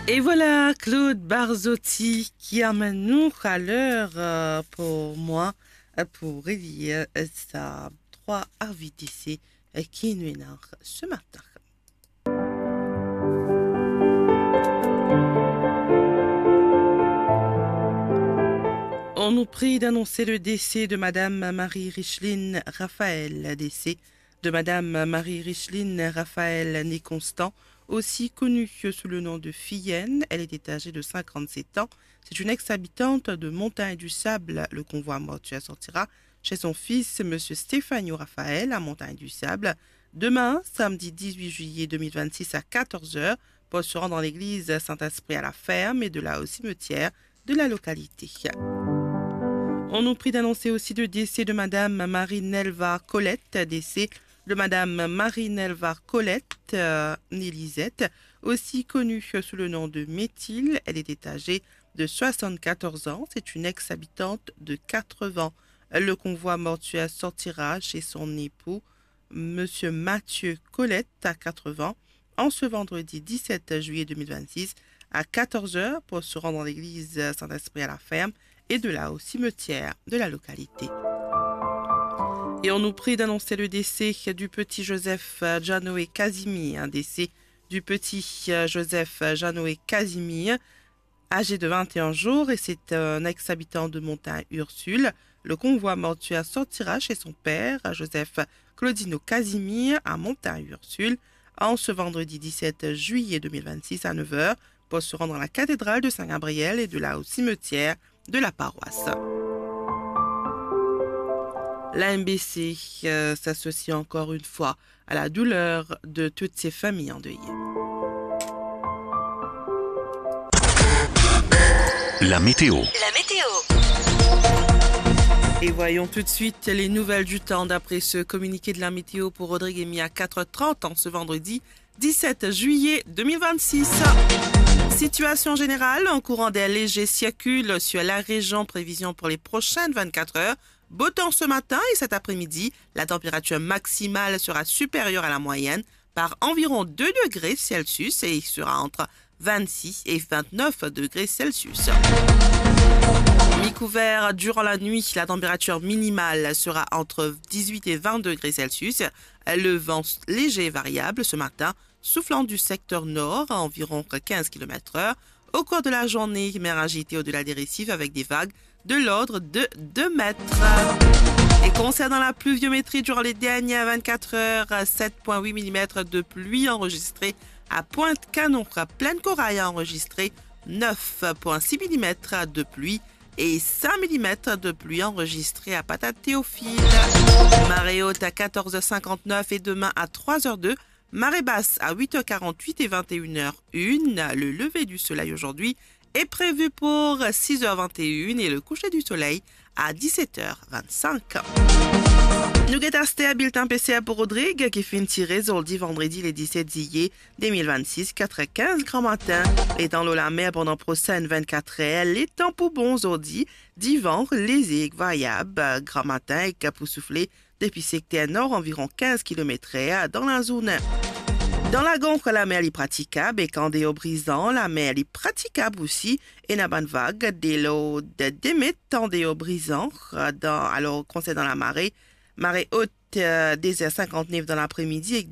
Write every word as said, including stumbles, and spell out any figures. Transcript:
Et voilà Claude Barzotti qui amène nous à l'heure euh, pour moi euh, pour relire euh, sa trois A V D C euh, qui nous est ce matin. On nous prie d'annoncer le décès de Madame Marie-Richeline Raphaël, décès de Madame Marie-Richeline Raphaël née Constant, aussi connue sous le nom de Fienne. Elle était âgée de cinquante-sept ans. C'est une ex-habitante de Montagne du Sable. Le convoi mortuaire sortira chez son fils, M. Stéphano Raphaël, à Montagne du Sable, demain, samedi dix-huit juillet deux mille vingt-six à quatorze heures, pour se rendre dans l'église Saint-Esprit à la ferme et de là au cimetière de la localité. On nous prie d'annoncer aussi le décès de Madame Marie-Nelva Colette, décès de Madame Marie-Nelva Colette, euh, née Lisette, aussi connue sous le nom de Méthyle. Elle était âgée de soixante-quatorze ans. C'est une ex-habitante de quatre-vingts. Le convoi mortuaire sortira chez son époux, Monsieur Mathieu Colette, à quatre-vingts, en ce vendredi dix-sept juillet deux mille vingt-six à quatorze heures pour se rendre dans l'église Saint-Esprit à la ferme et de là au cimetière de la localité. Et on nous prie d'annoncer le décès du petit Joseph Janoé Casimir, un décès du petit Joseph Janoé Casimir, âgé de vingt et un jours, et c'est un ex-habitant de Montagne Ursule. Le convoi mortuaire sortira chez son père, Joseph Claudino Casimir, à Montagne Ursule, en ce vendredi dix-sept juillet deux mille vingt-six à neuf heures, pour se rendre à la cathédrale de Saint-Gabriel et de là au cimetière de la paroisse. La M B C euh, s'associe encore une fois à la douleur de toutes ces familles endeuillées. La météo. La météo. Et voyons tout de suite les nouvelles du temps d'après ce communiqué de la météo pour Rodrigue émis à quatre heures trente en ce vendredi dix-sept juillet deux mille vingt-six. Situation générale, un courant d'air léger circule sur la région. Prévision pour les prochaines vingt-quatre heures. Beau temps ce matin et cet après-midi. La température maximale sera supérieure à la moyenne par environ deux degrés Celsius et il sera entre vingt-six et vingt-neuf degrés Celsius. Mi-couvert durant la nuit, la température minimale sera entre dix-huit et vingt degrés Celsius. Le vent léger et variable ce matin, soufflant du secteur nord à environ quinze kilomètres heure. Au cours de la journée, mer agitée au-delà des récifs avec des vagues de l'ordre de deux mètres. Et concernant la pluviométrie durant les dernières vingt-quatre heures, sept virgule huit millimètres de pluie enregistrée à Pointe-Canon. Pleine Corail a enregistré neuf virgule six millimètres de pluie et cinq millimètres de pluie enregistrée à Patate-Théophile. Marée haute à quatorze heures cinquante-neuf et demain à trois heures deux. Marée basse à huit heures quarante-huit et vingt et une heures une. Le lever du soleil aujourd'hui est prévu pour six heures vingt et une et le coucher du soleil à dix-sept heures vingt-cinq. Nous guettaste à bulletin P C A pour Rodrigue qui fait une tirée aujourd'hui vendredi les dix-sept juillet deux mille vingt-six, quatre heures quinze grand matin. Les temps l'eau la mer pendant prochaine vingt-quatre heures. Les temps pour bon aujourd'hui, divan, léger, variable, grand matin et capou soufflé depuis secteur nord environ quinze kilomètres heure dans la zone. Dans la Gonfre, la mer est praticable et quand des eaux brisants, la mer est praticable aussi. Et la bonne vague, des lots de deux mètres, des eaux brisants. Dans, alors, concernant la marée, marée haute, euh, des heures cinquante-neuf dans l'après-midi et